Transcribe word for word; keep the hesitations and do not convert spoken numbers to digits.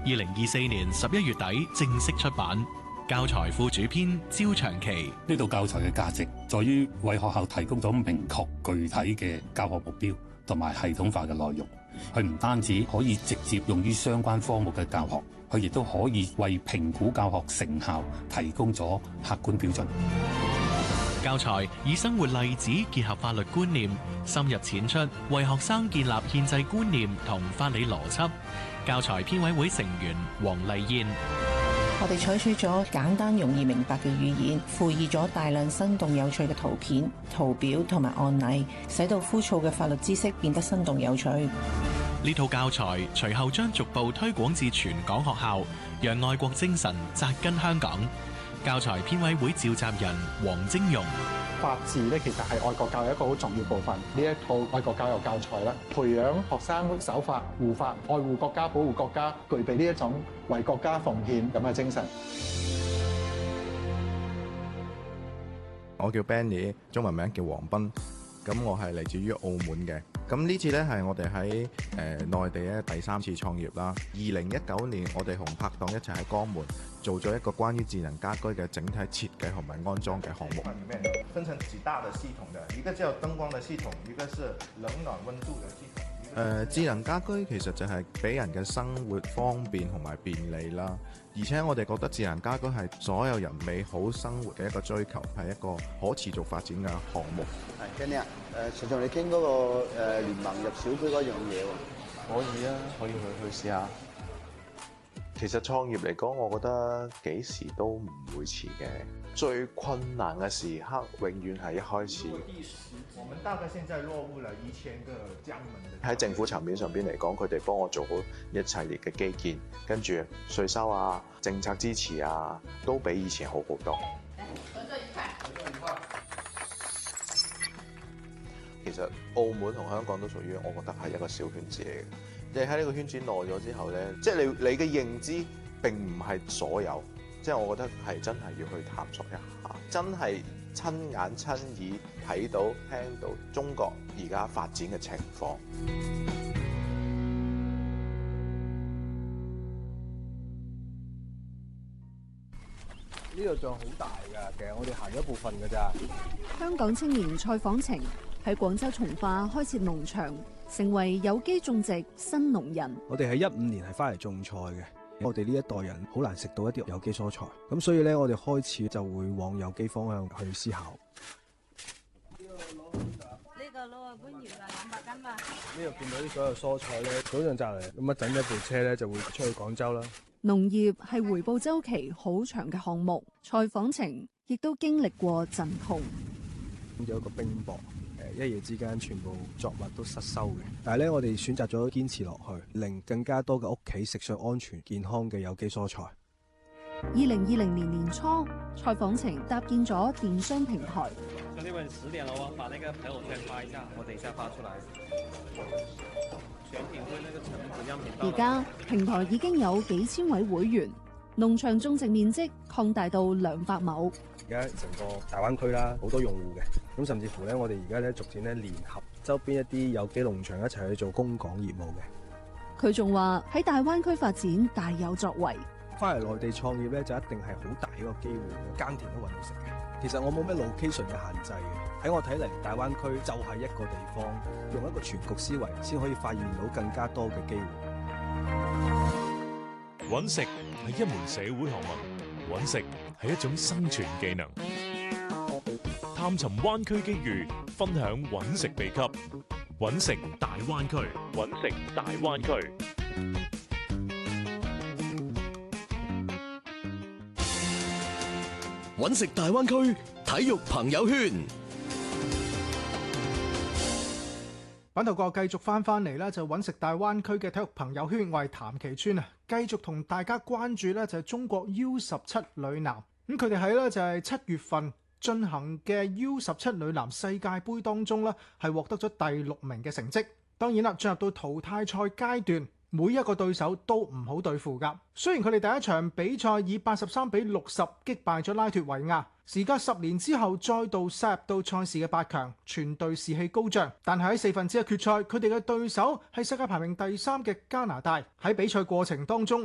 二零二四年十一月底正式出版。教材副主編焦長期， 呢套教材嘅價值在於為學校提供咗明確具體嘅教學目標同埋系統化嘅內容。佢唔單止可以直接用於相關科目嘅教學，佢亦都可以為評估教學成效提供咗客觀標準。 教材以生活例子結合法律觀念，深入淺出，為學生建立憲制觀念同法理邏輯。教材編委會成員黃麗燕。 我哋採取咗簡單容易明白嘅語言，附以咗大量生動有趣嘅圖片、圖表同埋案例，使到枯燥嘅法律知識變得生動有趣。 呢套教材隨後將逐步推廣至全港學校，讓愛國精神扎根香港。教材編委會召集人黃晶容。 法治咧，其實係愛國教育一個好重要部分。呢一套愛國教育教材咧，培養學生守法、護法、愛護國家、保護國家，具備呢一種為國家奉獻咁嘅精神。 我叫 Benny， 中文名叫黃斌。咁我係嚟自於澳門嘅。咁呢次呢，係我哋喺誒內地咧第三次創業啦。二零一九年，我哋同拍檔一齊喺江門做咗一個關於智能家居嘅整體設計同埋安裝嘅項目。裡面分成幾大的系統嘅，一個叫燈光嘅系統，一個是冷暖溫度嘅系統。誒、呃、智能家居其實就係俾人嘅生活方便同埋便利啦，而且我哋覺得智能家居係所有人美好生活嘅一個追求，係一個可持續發展嘅項目。 係 Kenny 啊，誒想同你傾嗰個誒聯盟入小區嗰樣嘢喎。 可以啊，可以去去試下。其實創業嚟講，我覺得幾時都唔會遲嘅。最困難嘅時刻，永遠係一開始。 我們大概現在落戶了一千個江門的。 喺政府層面上邊嚟講，佢哋幫我做好一系列嘅基建，跟住稅收啊、政策支持啊，都比以前好好多。 合作愉快，合作愉快。 其實澳門同香港都屬於，我覺得係一個小圈子嚟嘅。你喺呢個圈子耐咗之後咧，即係你你嘅認知並唔係所有，即係我覺得係真係要去探索一下，真係親眼親耳睇到聽到中國而家發展嘅情況。 呢度仲好大㗎，其實我哋行咗一部分㗎咋。 香港青年蔡訪程喺廣州從化開設農場，成為有機種植新農人。 我哋喺一五年係翻嚟種菜嘅，我哋呢一代人好難食到一啲有機蔬菜，咁所以咧我哋開始就會往有機方向去思考。 呢個攞啊，搬完啦，兩百斤嘛。 呢度見到啲所有蔬菜咧，早上摘嚟，咁一陣一部車咧就會出去廣州啦。 農業係回報週期好長嘅項目，蔡訪程亦都經歷過陣窮。 有一個冰雹，誒一夜之間全部作物都失收嘅。但係咧，我哋選擇咗堅持落去，令更加多嘅屋企食上安全健康嘅有機蔬菜。 二零二零年年初，蔡訪程搭建咗電商平台。 兄弟們，十點了哦，把那個朋友圈發一下，我等一下發出來。 而家平台已經有幾千位會員，農場種植面積擴大到兩百畝。 而家成個大灣區啦，好多用戶嘅，咁甚至乎咧，我哋而家咧逐漸咧聯合周邊一啲有機農場一齊去做供港業務嘅。 佢仲話喺大灣區發展大有作為。 翻嚟內地創業咧，就一定係好大一個機會，耕田都搵到食嘅。其實我冇咩 location 嘅限制嘅，喺我睇嚟，大灣區就係一個地方，用一個全局思維，先可以發現到更加多嘅機會。 搵食係一門社會學問，搵食係一種生存技能。探尋灣區機遇，分享搵食秘笈，搵食大灣區，搵食大灣區。 搵食大灣區體育朋友圈， 版頭哥繼續翻翻嚟啦，就搵食大灣區嘅體育朋友圈，我係譚其川啊，繼續同大家關注咧就係中國 U 十七女籃，咁佢哋喺咧就係七月份進行嘅 U 十七女籃世界盃當中咧係獲得咗第六名嘅成績。當然啦，進入到淘汰賽階段，每一個對手都唔好對付㗎。雖然佢哋第一場比賽以八十三比六十擊敗咗拉脫維亞，時隔十年之後再度殺入到賽事嘅八強，全隊士氣高漲。但係喺四分之一決賽，佢哋嘅對手係世界排名第三嘅加拿大。喺比賽過程當中，